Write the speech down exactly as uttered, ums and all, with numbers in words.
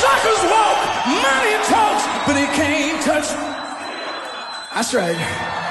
Suckers walk, money talks, but it can't touch. That's right.